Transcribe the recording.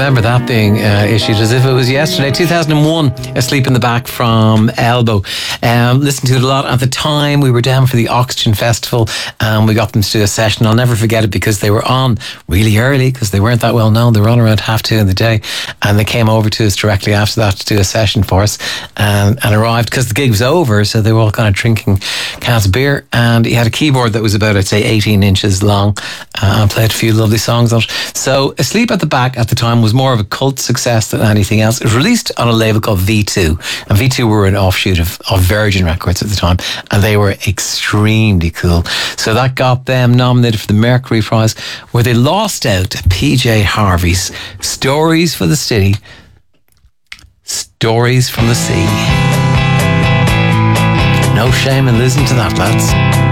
remember that being issued as if it was yesterday. 2001, Asleep in the Back from Elbow. Listened to it a lot at the time. We were down for the Oxygen Festival and we got them to do a session. I'll never forget it because they were on really early because they weren't that well known. They were on around 2:30 in the day, and they came over to us directly after that to do a session for us, and arrived because the gig was over, so they were all kind of drinking cans of beer, and he had a keyboard that was about, I'd say, 18 inches long, and played a few lovely songs on it. So Asleep at the Back at the time was more of a cult success than anything else. It was released on a label called V2, and V2 were an offshoot of Virgin Records at the time, and they were extremely cool. So that got them nominated for the Mercury Prize, where they lost out to PJ Harvey's Stories for the City, Stories from the Sea. No shame in listening to that, lads.